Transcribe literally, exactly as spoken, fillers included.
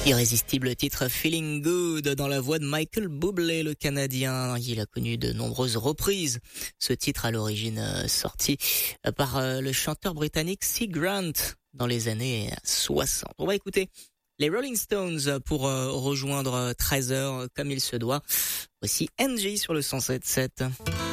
Irrésistible titre Feeling Good dans la voix de Michael Bublé, le Canadien. Il a connu de nombreuses reprises. Ce titre à l'origine euh, sorti euh, par euh, le chanteur britannique Sea Grant dans les années soixante. On va écouter les Rolling Stones pour euh, rejoindre treize heures comme il se doit. Voici Angie sur le cent sept sept.